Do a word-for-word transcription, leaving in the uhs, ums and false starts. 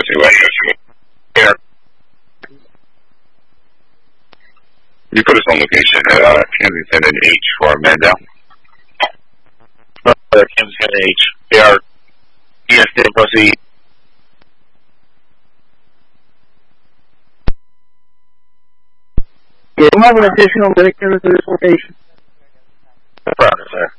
Yeah. You put us on location at uh, Kensington and H for Mandel. Uh, Kensington and H. They are yes, they proceed. Yeah, we'll have an additional medic to this location. No problem, sir.